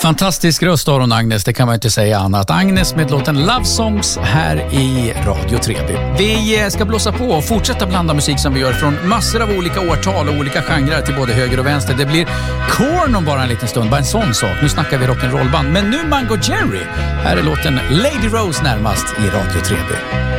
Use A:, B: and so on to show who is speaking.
A: Fantastisk röst har hon, Agnes, det kan man inte säga annat. Agnes med låten Love Songs här i Radio Treby. Vi ska blåsa på och fortsätta blanda musik som vi gör från massor av olika årtal och olika genrer till både höger och vänster. Det blir Korn om bara en liten stund, bara en sån sak. Nu snackar vi rock'n'rollband. Men nu Mango Jerry. Här är låten Lady Rose närmast i Radio Treby.